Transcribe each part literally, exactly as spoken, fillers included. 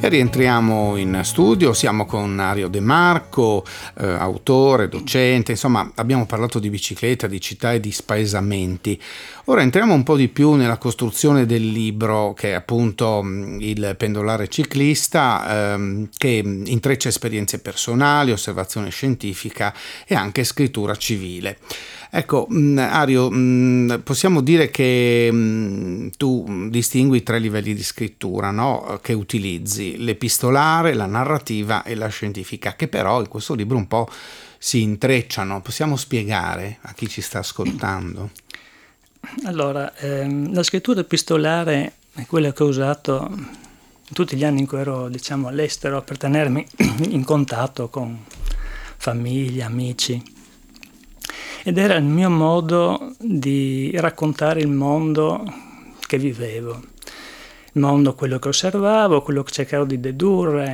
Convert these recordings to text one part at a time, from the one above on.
E rientriamo in studio, siamo con Ario De Marco, eh, autore, docente, insomma abbiamo parlato di bicicletta, di città e di spaesamenti. Ora entriamo un po' di più nella costruzione del libro, che è appunto Il pendolare ciclista, ehm, che intreccia esperienze personali, osservazione scientifica e anche scrittura civile. Ecco, Ario, possiamo dire che tu distingui tre livelli di scrittura, no? Che utilizzi: l'epistolare, la narrativa e la scientifica, che però in questo libro un po' si intrecciano. Possiamo spiegare a chi ci sta ascoltando? Allora, ehm, la scrittura epistolare è quella che ho usato tutti gli anni in cui ero, diciamo, all'estero, per tenermi in contatto con famiglia, amici. Ed era il mio modo di raccontare il mondo che vivevo, il mondo, quello che osservavo, quello che cercavo di dedurre,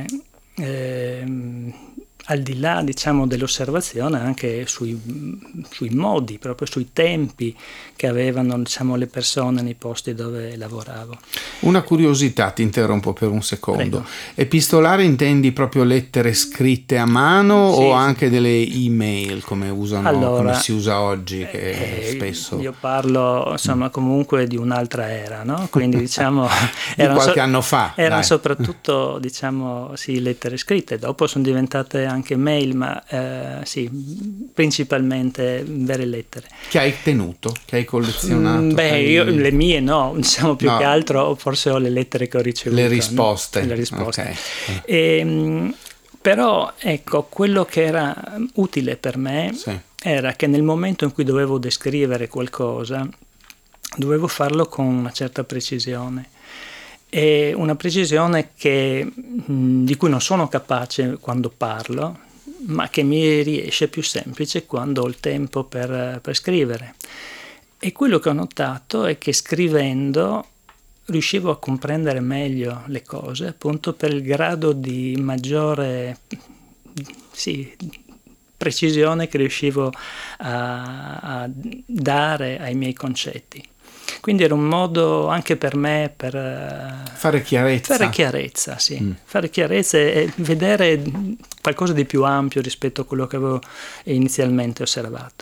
ehm, al di là, diciamo, dell'osservazione, anche sui, sui modi, proprio sui tempi che avevano, diciamo, le persone nei posti dove lavoravo. Una curiosità, ti interrompo per un secondo. Prego. Epistolare intendi proprio lettere scritte a mano, Sì, o sì. anche delle email come usano, Allora, come si usa oggi, che eh, spesso io parlo, insomma, mm. comunque di un'altra era, no? Quindi, diciamo, di erano qualche so- anno fa. erano dai. soprattutto, diciamo, sì, lettere scritte. Dopo sono diventate anche mail, ma eh, sì, principalmente vere lettere. Che hai tenuto, che hai collezionato? Mm, beh, hai... io le mie no, diciamo, più no. che altro forse ho le lettere che ho ricevuto. Le risposte. No? Le risposte. Okay. E, però, ecco, quello che era utile per me sì. era che nel momento in cui dovevo descrivere qualcosa, dovevo farlo con una certa precisione. E una precisione che, di cui non sono capace quando parlo, ma che mi riesce più semplice quando ho il tempo per, per scrivere. E quello che ho notato è che scrivendo riuscivo a comprendere meglio le cose, appunto per il grado di maggiore sì, precisione che riuscivo a, a dare ai miei concetti. Quindi era un modo anche per me per fare chiarezza. Fare chiarezza, sì. Mm. Fare chiarezza e vedere qualcosa di più ampio rispetto a quello che avevo inizialmente osservato.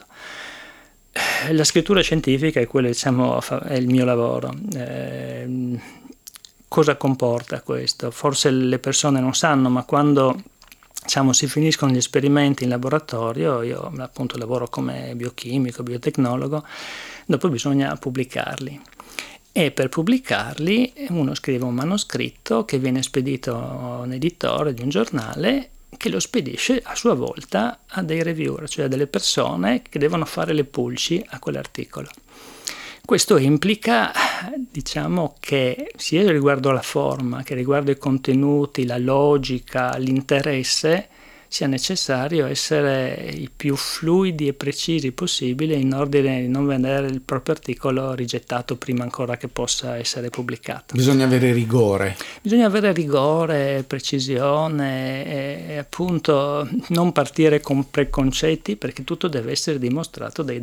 La scrittura scientifica è quello, diciamo, è il mio lavoro. Eh, cosa comporta questo? Forse le persone non sanno, ma quando, diciamo, si finiscono gli esperimenti in laboratorio, io appunto lavoro come biochimico, biotecnologo, dopo bisogna pubblicarli. E per pubblicarli uno scrive un manoscritto che viene spedito a un editore di un giornale, che lo spedisce a sua volta a dei reviewer, cioè a delle persone che devono fare le pulci a quell'articolo. Questo implica, diciamo, che sia riguardo alla forma, che riguardo ai contenuti, la logica, l'interesse, sia necessario essere i più fluidi e precisi possibile in ordine di non vedere il proprio articolo rigettato prima ancora che possa essere pubblicato. Bisogna avere rigore. Bisogna avere rigore, precisione e, e appunto non partire con preconcetti, perché tutto deve essere dimostrato dai